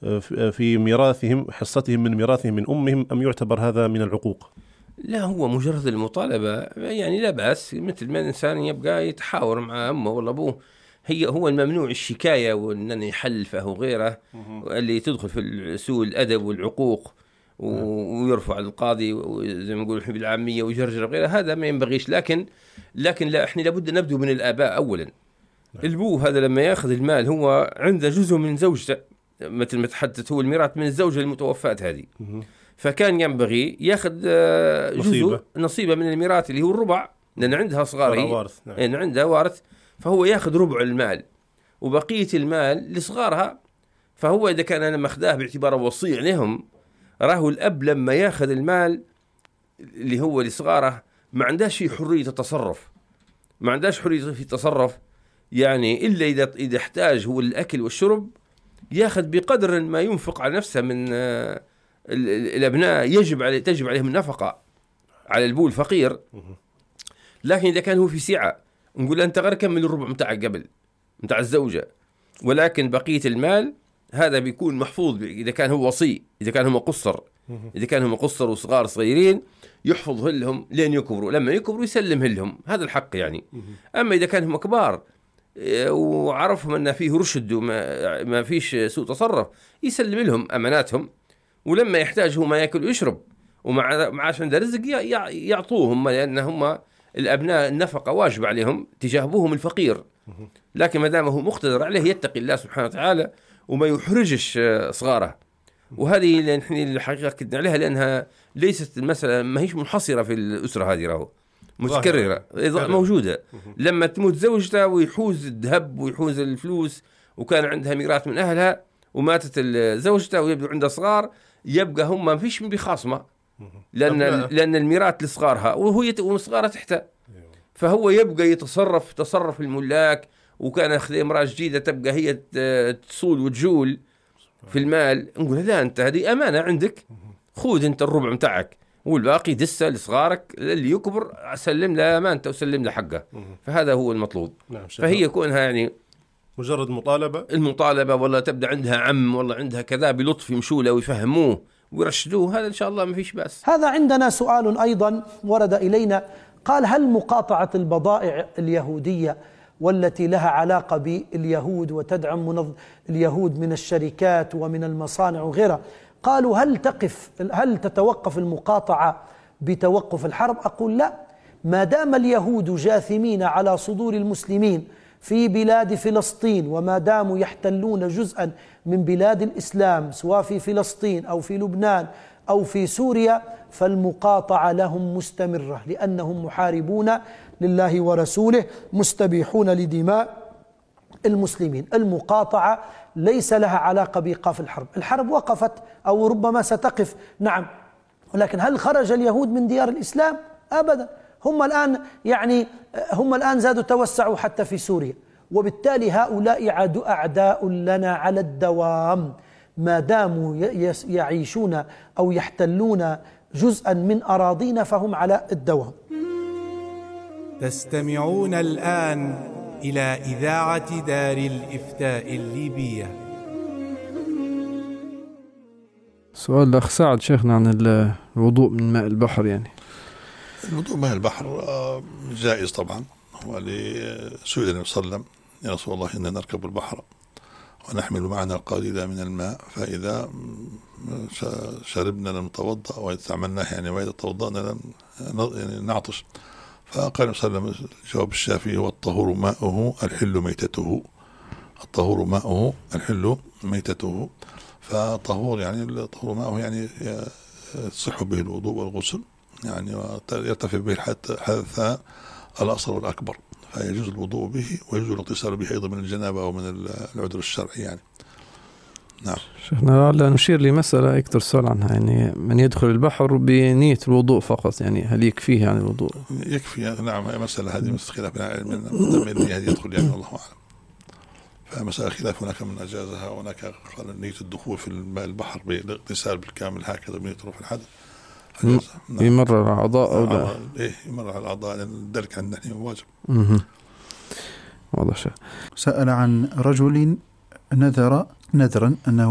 في ميراثهم، حصتهم من ميراثهم من أمهم، أم يعتبر هذا من العقوق؟ لا، هو مجرد المطالبة يعني لا بأس، مثل ما الإنسان يبقى يتحاور مع أمه ولا أبوه. هو الممنوع الشكاية وأنني يحلفه وغيره، اللي تدخل في سوء الأدب والعقوق ويرفع القاضي وزي ما نقول احنا بالعامية ويجرجر غيره، هذا ما ينبغيش. لكن لا، احنا لابد نبدو من الآباء أولا. البوه هذا لما ياخذ المال هو عنده جزء من زوجته، مثل ما تحدث، هو الميراث من الزوجة المتوفاة هذه، فكان ينبغي ياخذ نصيبه من الميراث اللي هو الربع، لأن عندها صغار، يعني عندها وارث، فهو ياخذ ربع المال وبقية المال لصغارها. فهو إذا كان أنا ماخذاه باعتباره وصي عليهم، راهو الأب لما ياخذ المال اللي هو لصغاره ما عندهاش فيه حرية التصرف، ما عندهاش حرية في التصرف، يعني إلا إذا احتاج هو الأكل والشرب، ياخذ بقدر ما ينفق على نفسه من الأبناء، تجب عليهم النفقة على البول الفقير. لكن إذا كان هو في سعة، نقول أنت غير كمل الربع متاعك قبل متاع الزوجة، ولكن بقية المال هذا بيكون محفوظ إذا كان هو وصي، إذا كان هم قصر، إذا كان هم قصر وصغار صغيرين يحفظه لهم لين يكبروا، لما يكبروا يسلمه لهم، هذا الحق يعني. أما إذا كان هم كبار وعرفهم أن فيه رشد وما فيش سوء تصرف، يسلم لهم أماناتهم، ولما يحتاجوا ما يأكل ويشرب وما عاش عنده رزق يعطوهم، لأن هم الأبناء النفقة واجب عليهم تجاه أبوهم الفقير. لكن ما دام هو مقتدر عليه يتقي الله سبحانه وتعالى وما يحرجش صغاره. وهذه اللي نحن الحقيقة كدنا عليها، لأنها ليست المسألة ما هيش منحصرة في الأسرة هذه، راهو متكررة موجودة. لما تموت زوجته ويحوز الذهب ويحوز الفلوس وكان عندها ميراث من أهلها وماتت زوجته ويبدو عندها صغار، يبقى هم ما فيش من بخاصمة، لأن الميراث لصغارها وصغارها تحته، فهو يبقى يتصرف تصرف الملاك. وكان أخذ امرأة جديدة تبقى هي تصول وتجول في المال، نقول لا، أنت هذه أمانة عندك، خذ أنت الربع متاعك والباقي دسه لصغارك، اللي يكبر سلم له أمانته وسلم له حقه. فهذا هو المطلوب. فهي كونها يعني مجرد المطالبة والله تبدأ عندها عم والله عندها كذا بلطف يمشوا له ويفهموه ويرشدوه، هذا إن شاء الله ما فيش بأس. هذا عندنا سؤال أيضا ورد إلينا، قال: هل مقاطعة البضائع اليهودية والتي لها علاقة باليهود وتدعم اليهود من الشركات ومن المصانع وغيرها، قالوا هل تتوقف المقاطعة بتوقف الحرب؟ أقول لا، ما دام اليهود جاثمين على صدور المسلمين في بلاد فلسطين، وما داموا يحتلون جزءا من بلاد الإسلام سواء في فلسطين أو في لبنان أو في سوريا، فالمقاطعة لهم مستمرة، لأنهم محاربون لله ورسوله مستبيحون لدماء المسلمين. المقاطعة ليس لها علاقة بإيقاف الحرب. الحرب وقفت أو ربما ستقف، نعم، ولكن هل خرج اليهود من ديار الإسلام؟ أبدا. هم الآن زادوا توسعوا حتى في سوريا، وبالتالي هؤلاء أعداء لنا على الدوام ما داموا يعيشون أو يحتلون جزءا من أراضينا، فهم على الدوام. تستمعون الآن إلى إذاعة دار الإفتاء الليبية. سؤال الأخ سعد شيخنا عن الوضوء من ماء البحر. يعني الوضوء من ماء البحر جائز طبعا، ولسئل النبي صلى الله عليه وسلم: يا رسول الله إننا نركب البحر ونحمل معنا القليل من الماء، فإذا شربنا لم نتوضأ، وإذا استعملناه يعني وإذا توضأنا لم نعطش. فقال النبي صلى الله عليه وسلم جواب الشافعي: هو الطهور ماؤه الحل ميتته. الطهور ماؤه الحل ميتته. فطهور يعني الطهور ماؤه يعني يصح به الوضوء والغسل، يعني يرتفع به الحدث الأصغر والأكبر، فيجوز الوضوء به ويجوز الاغتسال به أيضا من الجنابة أو من العذر الشرعي يعني. نعم شيخنا، نشير لمسألة يكثر السؤال عنها، يعني من يدخل البحر بنية الوضوء فقط، يعني هل يكفيه يعني الوضوء؟ يكفي، نعم. مسألة هذه خلاف من هذه يدخل يعني، الله أعلم. فمسألة خلاف، هناك من أجازها وهناك قال نية الدخول في الماء البحر بالاغتسال بالكامل هكذا بنية رفع الحدث. يمر على الأعضاء أو لا؟ يمر على الأعضاء، لأن ذلك عندنا واجب. واضح. سأل عن رجل نذرا أنه